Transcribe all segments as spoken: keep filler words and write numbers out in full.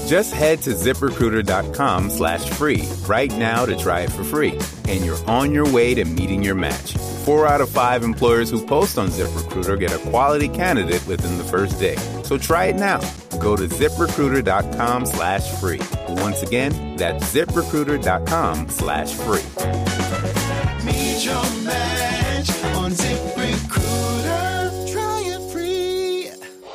Just head to ZipRecruiter.com slash free right now to try it for free. And you're on your way to meeting your match. Four out of five employers who post on ZipRecruiter get a quality candidate within the first day. So try it now. Go to ZipRecruiter.com slash free. Once again, that's ZipRecruiter.com slash free. Meet your match on ZipRecruiter. Try it free.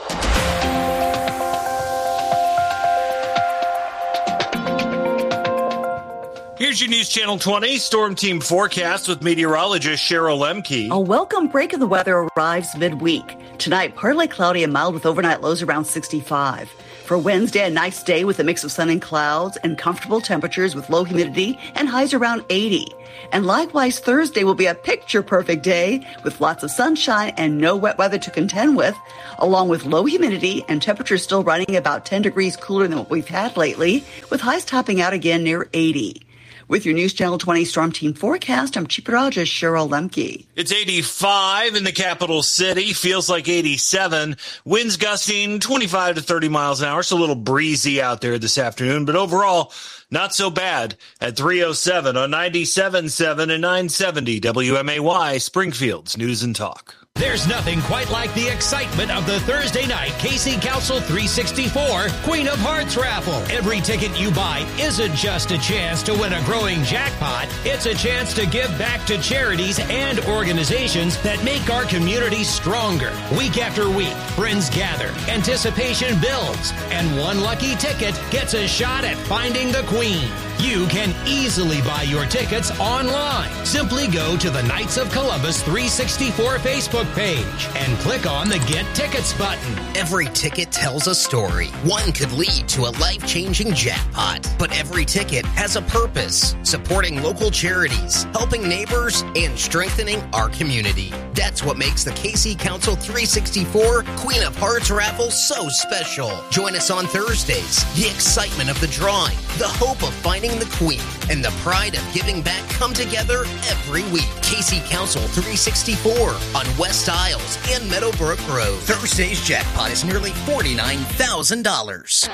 Here's your News Channel twenty Storm Team forecast with meteorologist Cheryl Lemke. A welcome break in the weather arrives midweek. Tonight, partly cloudy and mild with overnight lows around sixty-five. For Wednesday, a nice day with a mix of sun and clouds and comfortable temperatures with low humidity and highs around eighty. And likewise, Thursday will be a picture-perfect day with lots of sunshine and no wet weather to contend with, along with low humidity and temperatures still running about ten degrees cooler than what we've had lately, with highs topping out again near eighty. With your News Channel twenty Storm Team forecast, I'm meteorologist Cheryl Lemke. It's eighty-five in the capital city. Feels like eighty-seven. Winds gusting twenty-five to thirty miles an hour. It's a little breezy out there this afternoon, but overall, not so bad at three oh seven on ninety-seven point seven and nine seventy W M A Y, Springfield's News and Talk. There's nothing quite like the excitement of the Thursday night K C Council three sixty-four Queen of Hearts raffle. Every ticket you buy isn't just a chance to win a growing jackpot. It's a chance to give back to charities and organizations that make our community stronger. Week after week, friends gather, anticipation builds, and one lucky ticket gets a shot at finding the Queen. You can easily buy your tickets online. Simply go to the Knights of Columbus three sixty-four Facebook page and click on the Get Tickets button. Every ticket tells a story. One could lead to a life-changing jackpot. But every ticket has a purpose, supporting local charities, helping neighbors, and strengthening our community. That's what makes the K C Council three sixty-four Queen of Hearts raffle so special. Join us on Thursdays. The excitement of the drawing, the hope of finding the Queen, and the pride of giving back come together every week. K C Council three sixty-four on West Isles and Meadowbrook Road. Thursday's jackpot is nearly forty-nine thousand dollars.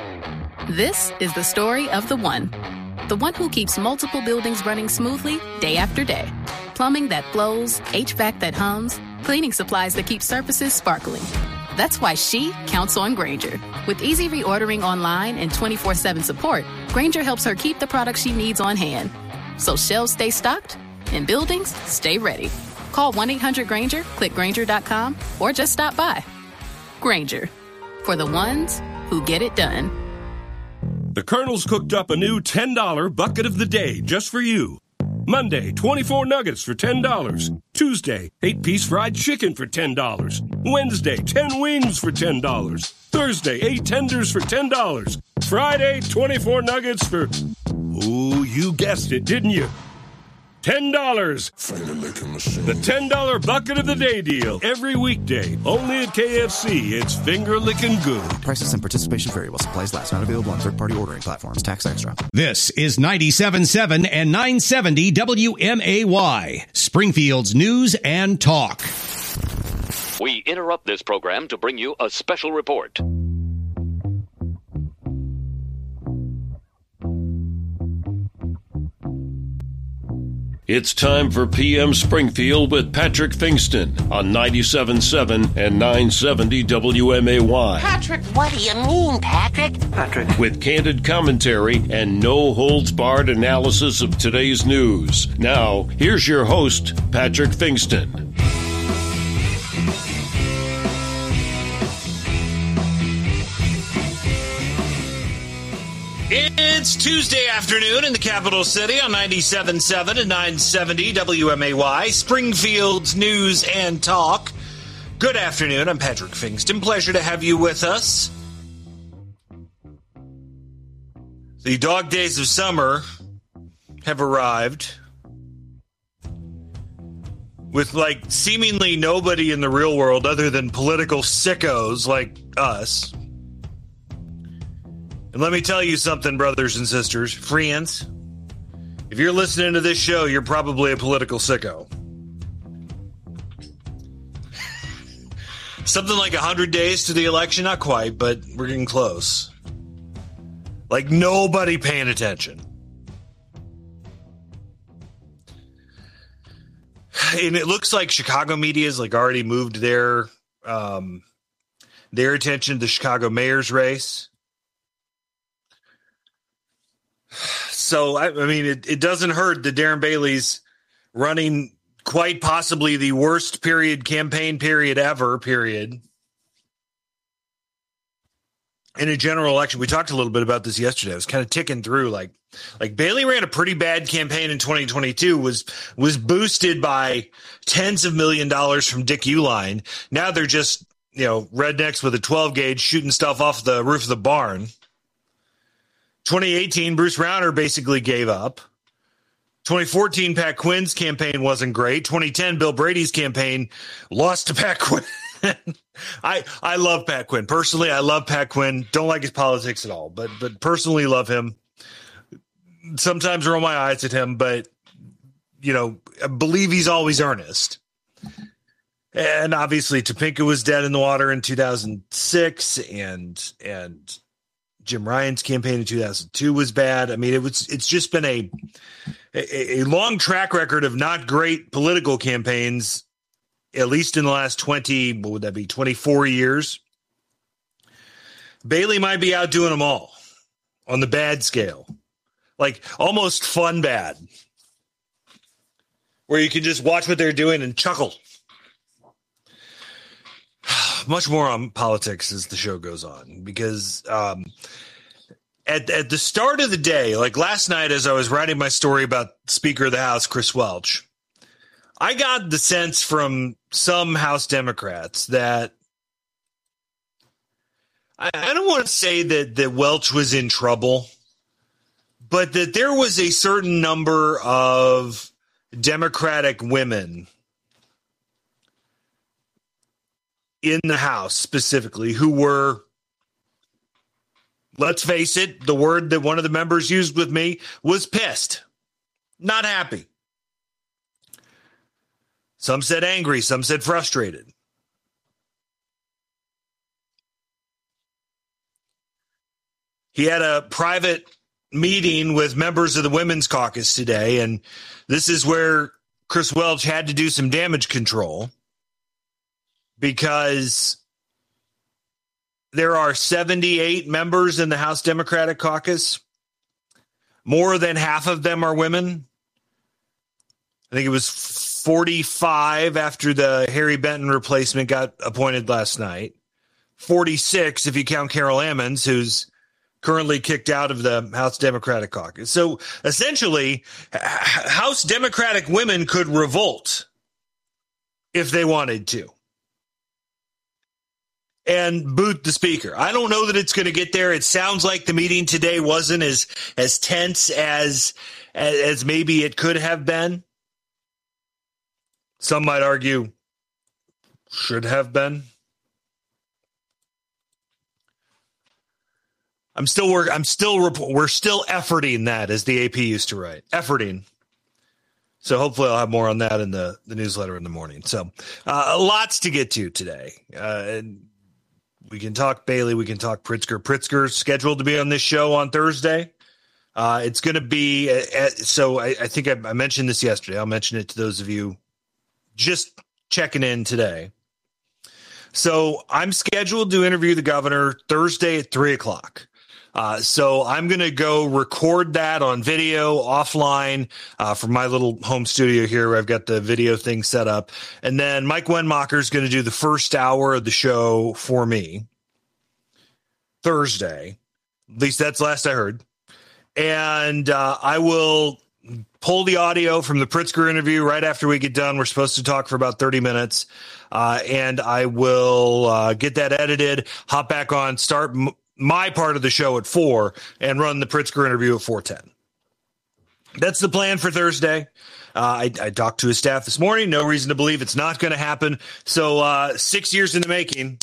This is the story of the one. The one who keeps multiple buildings running smoothly day after day. Plumbing that flows, H V A C that hums, cleaning supplies that keep surfaces sparkling. That's why she counts on Grainger. With easy reordering online and twenty-four seven support, Grainger helps her keep the products she needs on hand. So shelves stay stocked and buildings stay ready. Call one eight hundred Grainger, click Grainger dot com, or just stop by. Grainger, for the ones who get it done. The Colonel's cooked up a new ten dollar bucket of the day just for you. Monday, twenty-four nuggets for ten dollars. Tuesday, eight-piece fried chicken for ten dollars. Wednesday, ten wings for ten dollars. Thursday, eight tenders for ten dollars. Friday, twenty-four nuggets for... Ooh, you guessed it, didn't you? ten dollars. The ten dollar bucket of the day deal. Every weekday. Only at K F C. It's finger-licking good. Prices and participation vary while supplies last. Not available on third-party ordering platforms. Tax extra. This is ninety-seven point seven and nine seventy W M A Y. Springfield's News and Talk. We interrupt this program to bring you a special report. It's time for P M Springfield with Patrick Fingston on ninety-seven point seven and nine seventy W M A Y. Patrick, what do you mean, Patrick? Patrick. With candid commentary and no-holds-barred analysis of today's news. Now, here's your host, Patrick Fingston. It's Tuesday afternoon in the capital city on ninety-seven point seven and nine seventy W M A Y, Springfield's News and Talk. Good afternoon. I'm Patrick Fingston. Pleasure to have you with us. The dog days of summer have arrived with, like, seemingly nobody in the real world other than political sickos like us. And let me tell you something, brothers and sisters, friends. If you're listening to this show, you're probably a political sicko. Something like one hundred days to the election, not quite, but we're getting close. Like nobody paying attention. And it looks like Chicago media has like already moved their um, their attention to the Chicago mayor's race. So, I, I mean, it, it doesn't hurt that Darren Bailey's running quite possibly the worst period campaign period ever, period. In a general election. We talked a little bit about this yesterday. I was kind of ticking through like, like Bailey ran a pretty bad campaign in twenty twenty-two, was, was boosted by tens of million dollars from Dick Uihlein. Now they're just, you know, rednecks with a twelve gauge shooting stuff off the roof of the barn. twenty eighteen, Bruce Rauner basically gave up. twenty fourteen, Pat Quinn's campaign wasn't great. twenty ten, Bill Brady's campaign lost to Pat Quinn. I I love Pat Quinn. Personally, I love Pat Quinn. Don't like his politics at all, but but personally love him. Sometimes roll my eyes at him, but, you know, I believe he's always earnest. And obviously, Topinka was dead in the water in two thousand six, and and Jim Ryan's campaign in two thousand two was bad. I mean, it was it's just been a a, a long track record of not great political campaigns, at least in the last twenty, what would that be, twenty-four years. Bailey might be out doing them all on the bad scale, like almost fun bad, where you can just watch what they're doing and chuckle. Much more on politics as the show goes on, because um, at, at the start of the day, like last night, as I was writing my story about Speaker of the House, Chris Welch, I got the sense from some House Democrats that I, I don't want to say that, that Welch was in trouble, but that there was a certain number of Democratic women in the House specifically who were, let's face it, the word that one of the members used with me was pissed, not happy. Some said angry, some said frustrated. He had a private meeting with members of the Women's Caucus today, and this is where Chris Welch had to do some damage control, because there are seventy-eight members in the House Democratic Caucus. More than half of them are women. I think it was forty-five after the Harry Benton replacement got appointed last night. forty-six if you count Carol Ammons, who's currently kicked out of the House Democratic Caucus. So essentially, House Democratic women could revolt if they wanted to and boot the speaker. I don't know that it's going to get there. It sounds like the meeting today wasn't as as tense as as maybe it could have been. Some might argue should have been. I'm still work. I'm still we're still efforting that, as the A P used to write, efforting. So hopefully I'll have more on that in the, the newsletter in the morning. So uh, lots to get to today. Uh, and we can talk Bailey. We can talk Pritzker. Pritzker's scheduled to be on this show on Thursday. Uh, it's going to be uh, so. I, I think I, I mentioned this yesterday. I'll mention it to those of you just checking in today. So I'm scheduled to interview the governor Thursday at three o'clock. Uh, so I'm going to go record that on video offline uh, from my little home studio here where I've got the video thing set up. And then Mike Wenmacher is going to do the first hour of the show for me Thursday. At least that's last I heard. And uh, I will pull the audio from the Pritzker interview right after we get done. We're supposed to talk for about thirty minutes. Uh, and I will uh, get that edited, hop back on, start m- my part of the show at four, and run the Pritzker interview at four ten. That's the plan for Thursday. Uh, I, I talked to his staff this morning. No reason to believe it's not going to happen. So uh, six years in the making.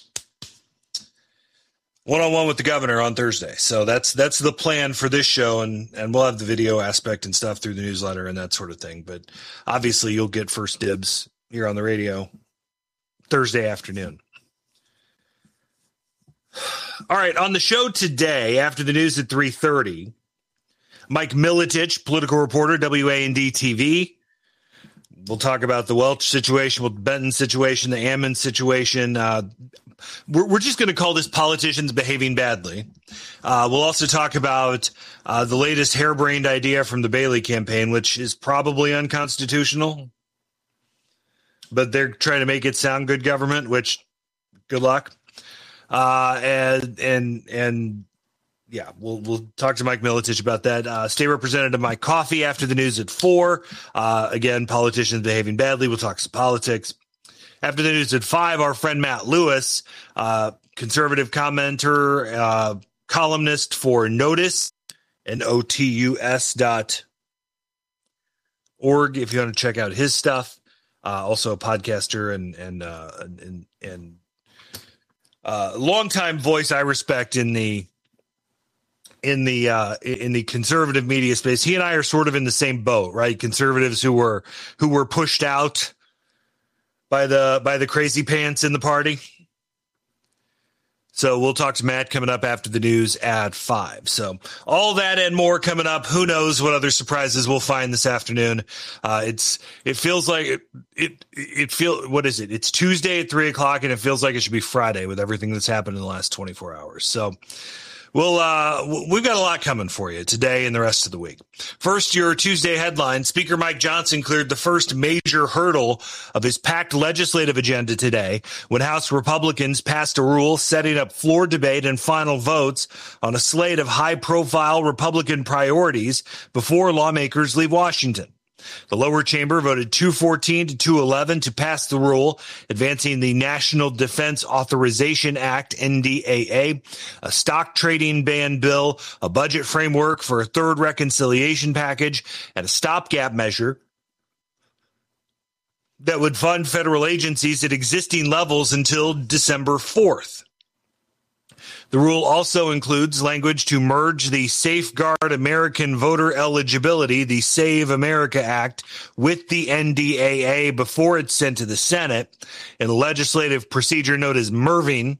One-on-one with the governor on Thursday. So that's that's the plan for this show, and, and we'll have the video aspect and stuff through the newsletter and that sort of thing. But obviously you'll get first dibs here on the radio Thursday afternoon. All right, on the show today, after the news at three thirty, Mike Militich, political reporter, W A N D T V. We'll talk about the Welch situation, the Benton situation, the Ammon situation. Uh, we're, we're just going to call this politicians behaving badly. Uh, we'll also talk about uh, the latest harebrained idea from the Bailey campaign, which is probably unconstitutional, but they're trying to make it sound good government, which good luck. Uh, and, and, and yeah, we'll, we'll talk to Mike Militich about that. Uh, State Representative Mike Coffey after the news at four. Uh, again, politicians behaving badly. We'll talk some politics. After the news at five, our friend Matt Lewis, uh, conservative commenter, uh, columnist for Notice and O T U S dot org. If you want to check out his stuff, uh, also a podcaster and, and, uh, and, and, Uh, longtime voice I respect in the in the uh, in the conservative media space. He and I are sort of in the same boat, right? Conservatives who were who were pushed out by the by the crazy pants in the party. So we'll talk to Matt coming up after the news at five. So all that and more coming up. Who knows what other surprises we'll find this afternoon? Uh, it's it feels like it it it feel what is it? It's Tuesday at three o'clock, and it feels like it should be Friday with everything that's happened in the last twenty-four hours. So we'll uh, we've got a lot coming for you today and the rest of the week. First, your Tuesday headline: Speaker Mike Johnson cleared the first major hurdle of his packed legislative agenda today when House Republicans passed a rule setting up floor debate and final votes on a slate of high-profile Republican priorities before lawmakers leave Washington. The lower chamber voted two fourteen to two eleven to pass the rule, advancing the National Defense Authorization Act, N D A A, a stock trading ban bill, a budget framework for a third reconciliation package, and a stopgap measure that would fund federal agencies at existing levels until December fourth. The rule also includes language to merge the Safeguard American Voter Eligibility, the Save America Act, with the N D A A before it's sent to the Senate in a legislative procedure known as Merving.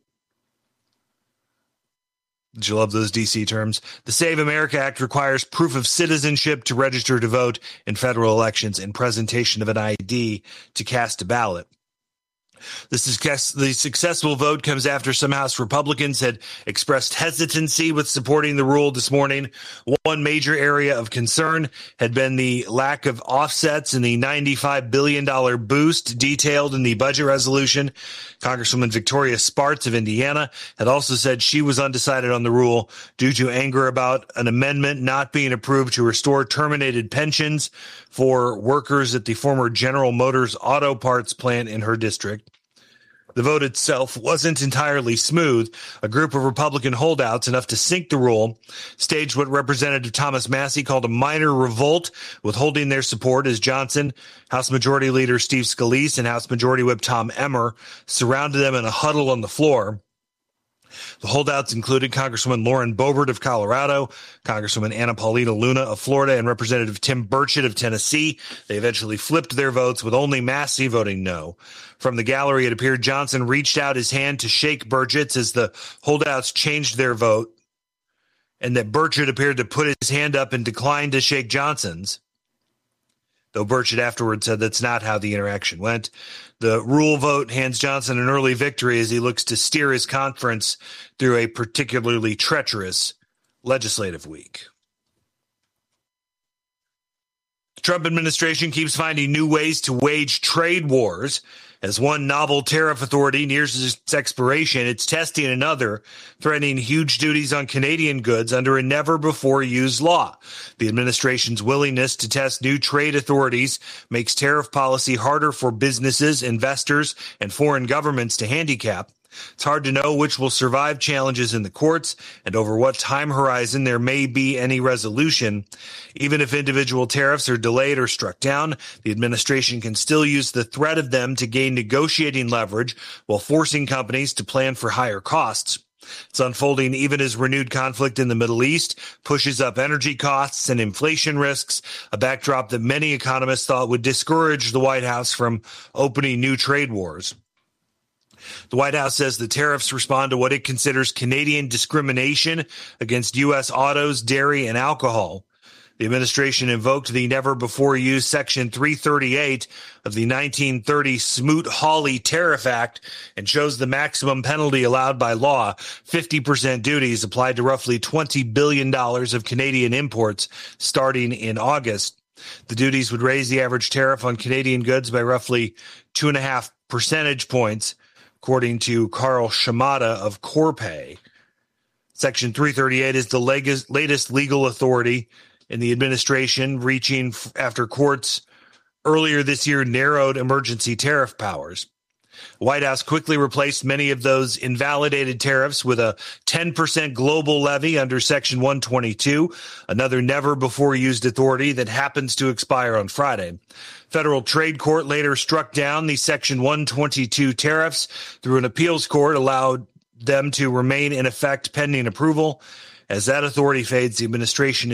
You love those D C terms. The Save America Act requires proof of citizenship to register to vote in federal elections and presentation of an I D to cast a ballot. The, success, the successful vote comes after some House Republicans had expressed hesitancy with supporting the rule this morning. One major area of concern had been the lack of offsets in the ninety-five billion dollars boost detailed in the budget resolution. Congresswoman Victoria Spartz of Indiana had also said she was undecided on the rule due to anger about an amendment not being approved to restore terminated pensions for workers at the former General Motors auto parts plant in her district. The vote itself wasn't entirely smooth. A group of Republican holdouts, enough to sink the rule, staged what Representative Thomas Massie called a minor revolt, withholding their support as Johnson, House Majority Leader Steve Scalise, and House Majority Whip Tom Emmer surrounded them in a huddle on the floor. The holdouts included Congresswoman Lauren Boebert of Colorado, Congresswoman Anna Paulina Luna of Florida, and Representative Tim Burchett of Tennessee. They eventually flipped their votes, with only Massie voting no. From the gallery, it appeared Johnson reached out his hand to shake Burchett's as the holdouts changed their vote, and that Burchett appeared to put his hand up and declined to shake Johnson's, though Burchett afterward said that's not how the interaction went. The rule vote hands Johnson an early victory as he looks to steer his conference through a particularly treacherous legislative week. The Trump administration keeps finding new ways to wage trade wars. As one novel tariff authority nears its expiration, it's testing another, threatening huge duties on Canadian goods under a never-before-used law. The administration's willingness to test new trade authorities makes tariff policy harder for businesses, investors, and foreign governments to handicap. It's hard to know which will survive challenges in the courts and over what time horizon there may be any resolution. Even if individual tariffs are delayed or struck down, the administration can still use the threat of them to gain negotiating leverage while forcing companies to plan for higher costs. It's unfolding even as renewed conflict in the Middle East pushes up energy costs and inflation risks, a backdrop that many economists thought would discourage the White House from opening new trade wars. The White House says the tariffs respond to what it considers Canadian discrimination against U S autos, dairy, and alcohol. The administration invoked the never-before-used Section three thirty-eight of the nineteen thirty Smoot-Hawley Tariff Act and chose the maximum penalty allowed by law, fifty percent duties applied to roughly twenty billion dollars of Canadian imports starting in August. The duties would raise the average tariff on Canadian goods by roughly two and a half percentage points, according to Carl Shimada of Corpay. Section three thirty-eight is the latest legal authority in the administration, reaching after courts earlier this year narrowed emergency tariff powers. The White House quickly replaced many of those invalidated tariffs with a ten percent global levy under Section one twenty-two, another never-before-used authority that happens to expire on Friday. Federal Trade Court later struck down the Section one twenty-two tariffs through an appeals court, allowed them to remain in effect pending approval. As that authority fades, the administration